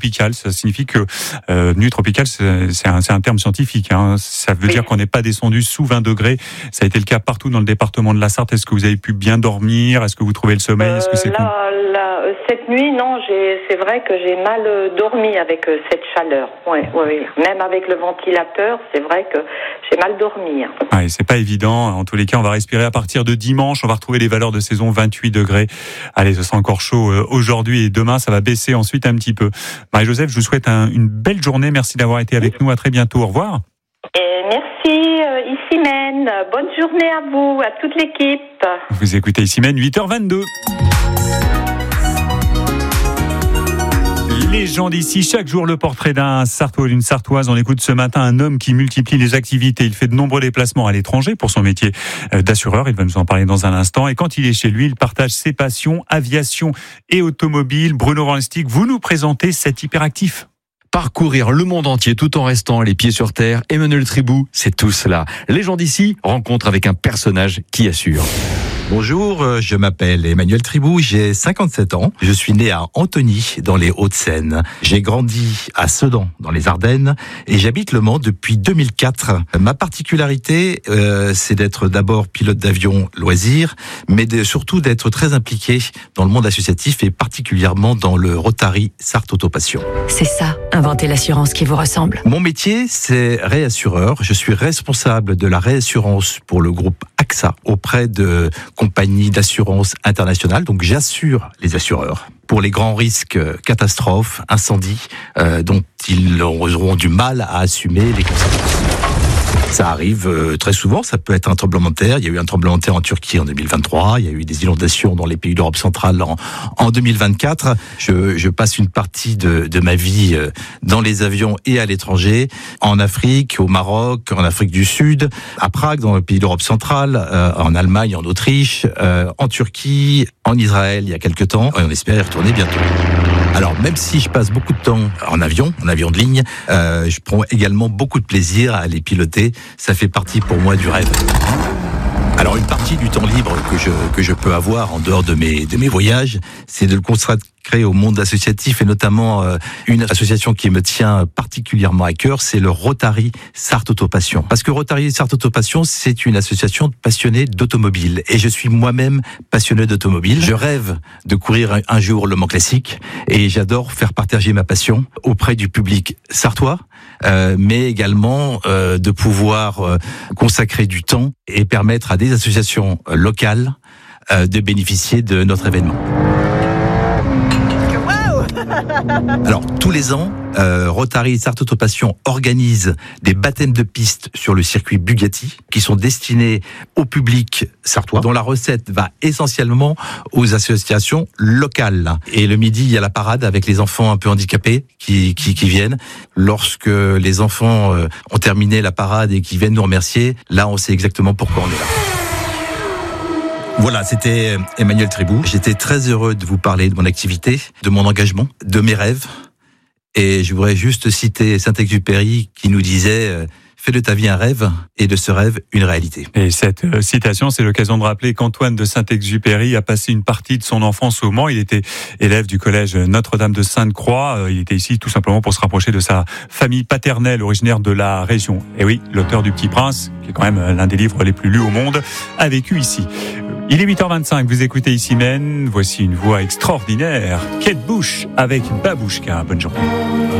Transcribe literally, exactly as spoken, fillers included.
tropicale. Ça signifie que euh, nuit tropicale, c'est, c'est, un, c'est un terme scientifique. Hein. Ça veut oui. dire qu'on n'est pas descendu sous vingt degrés. Ça a été le cas partout dans le département de la Sarthe. Est-ce que vous avez pu bien dormir? Est-ce que vous trouvez le sommeil? Est-ce que c'est euh, là, là, cette nuit, non, j'ai, c'est vrai que j'ai mal dormi avec cette chaleur. Oui, oui, oui. Même avec le ventilateur, c'est vrai que j'ai mal dormi. Ah, et c'est pas évident. En tous les cas, on va respirer à partir de dimanche. On va retrouver les valeurs de saison, vingt-huit degrés. Allez, ce sera encore chaud aujourd'hui et demain, ça va baisser ensuite un petit peu. Marie-Joseph, je vous souhaite un, une belle journée. Merci d'avoir été avec nous. À très bientôt. Au revoir. Et merci, euh, Issimène. Bonne journée à vous, à toute l'équipe. Vous écoutez Issimène, huit heures vingt-deux. Les gens d'ici, chaque jour le portrait d'un Sartois ou d'une Sartoise. On écoute ce matin un homme qui multiplie les activités. Il fait de nombreux déplacements à l'étranger pour son métier d'assureur. Il va nous en parler dans un instant. Et quand il est chez lui, il partage ses passions, aviation et automobile. Bruno Ranstick, vous nous présentez cet hyperactif. Parcourir le monde entier tout en restant les pieds sur terre. Emmanuel Tribou, c'est tout cela. Les gens d'ici rencontrent avec un personnage qui assure. Bonjour, je m'appelle Emmanuel Tribou, j'ai cinquante-sept ans. Je suis né à Antony, dans les Hauts-de-Seine. J'ai grandi à Sedan, dans les Ardennes, et j'habite Le Mans depuis deux mille quatre. Ma particularité, euh, c'est d'être d'abord pilote d'avion loisir, mais de, surtout d'être très impliqué dans le monde associatif et particulièrement dans le Rotary Sarthe Autopassion. C'est ça, inventer l'assurance qui vous ressemble. Mon métier, c'est réassureur. Je suis responsable de la réassurance pour le groupe A X A auprès de compagnie d'assurance internationale, donc j'assure les assureurs pour les grands risques catastrophes, incendies, euh, dont ils auront du mal à assumer les conséquences. Ça arrive euh, très souvent, ça peut être un tremblement de terre. Il y a eu un tremblement de terre en Turquie en deux mille vingt-trois, il y a eu des inondations dans les pays d'Europe centrale en, en deux mille vingt-quatre. Je, je passe une partie de, de ma vie euh, dans les avions et à l'étranger, en Afrique, au Maroc, en Afrique du Sud, à Prague, dans le pays d'Europe centrale, euh, en Allemagne, en Autriche, euh, en Turquie, en Israël il y a quelques temps, et on espère y retourner bientôt. Alors, même si je passe beaucoup de temps en avion, en avion de ligne, euh, je prends également beaucoup de plaisir à les piloter. Ça fait partie pour moi du rêve. Alors, une partie du temps libre que je que je peux avoir en dehors de mes de mes voyages, c'est de le consacrer au monde associatif et notamment euh, une association qui me tient particulièrement à cœur, c'est le Rotary Sarthe Autopassion. Parce que Rotary Sarthe Autopassion, c'est une association de passionnés d'automobile et je suis moi-même passionné d'automobile. Je rêve de courir un, un jour le Mans Classique et j'adore faire partager ma passion auprès du public sartois. Euh, mais également euh, de pouvoir euh, consacrer du temps et permettre à des associations euh, locales euh, de bénéficier de notre événement. Alors, tous les ans, euh, Rotary Sarthe Autopassion organise des baptêmes de piste sur le circuit Bugatti qui sont destinés au public sartois, dont la recette va essentiellement aux associations locales. Et le midi, il y a la parade avec les enfants un peu handicapés qui, qui, qui viennent. Lorsque les enfants euh, ont terminé la parade et qui viennent nous remercier, là, on sait exactement pourquoi on est là. Voilà, c'était Emmanuel Tribou. J'étais très heureux de vous parler de mon activité, de mon engagement, de mes rêves. Et je voudrais juste citer Saint-Exupéry qui nous disait euh, « Fais de ta vie un rêve et de ce rêve une réalité ». Et cette euh, citation, c'est l'occasion de rappeler qu'Antoine de Saint-Exupéry a passé une partie de son enfance au Mans. Il était élève du collège Notre-Dame de Sainte-Croix. Euh, il était ici tout simplement pour se rapprocher de sa famille paternelle originaire de la région. Et oui, l'auteur du Petit Prince, qui est quand même l'un des livres les plus lus au monde, a vécu ici. Il est huit heures vingt-cinq, vous écoutez Issimène. Voici une voix extraordinaire, Kate Bush avec Babouchka. Bonne journée.